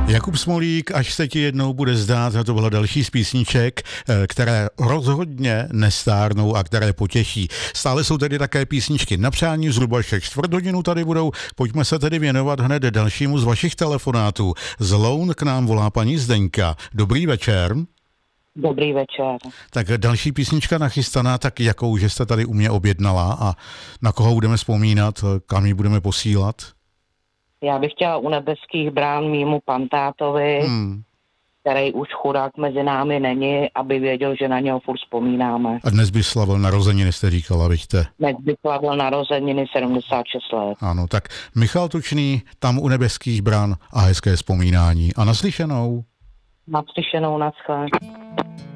Jakub Smolík, až se ti jednou bude zdát, a to byla další z písniček, které rozhodně nestárnou a které potěší. Stále jsou tedy také písničky na přání, zhruba 6:15 tady budou. Pojďme se tedy věnovat hned dalšímu z vašich telefonátů. Z Loun k nám volá paní Zdeňka. Dobrý večer. Dobrý večer. Tak další písnička nachystaná, tak jakou, že jste tady u mě objednala a na koho budeme vzpomínat, kam ji budeme posílat? Já bych chtěla u nebeských brán mýmu pantátovi, který už chudák mezi námi není, aby věděl, že na něho furt vzpomínáme. A dnes by slavil narozeniny, jste říkala, viďte? Dnes by slavil narozeniny 76 let. Ano, tak Michal Tučný, tam u nebeských brán a hezké vzpomínání. A naslyšenou. Naslyšenou, naschle.